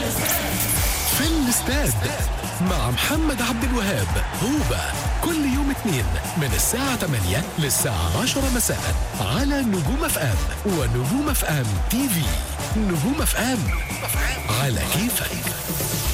في الاستاد مع محمد عبد الوهاب هوبا كل يوم اثنين من الساعة 8 للساعة 10 مساء على نجوم اف ام ونجوم اف ام تي في. نجوم اف ام على كيفك.